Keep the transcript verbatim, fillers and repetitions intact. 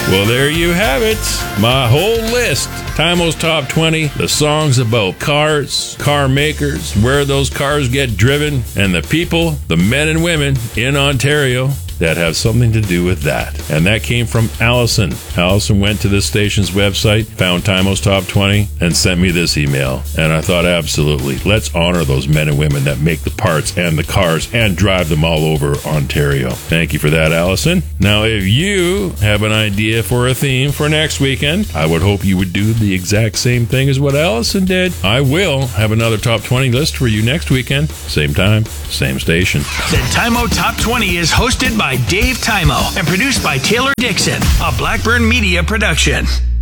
Well, there you have it. My whole list. Timo's Top twenty, the songs about cars, car makers, where those cars get driven, and the people, the men and women in Ontario that have something to do with that. And that came from Allison. Allison went to this station's website, found Timo's Top twenty, and sent me this email. And I thought, absolutely, let's honor those men and women that make the parts and the cars and drive them all over Ontario. Thank you for that, Allison. Now, if you have an idea for a theme for next weekend, I would hope you would do the exact same thing as what Allison did. I will have another Top twenty list for you next weekend. Same time, same station. The Timo Top twenty is hosted by Dave Timo and produced by Taylor Dixon, a Blackburn Media production.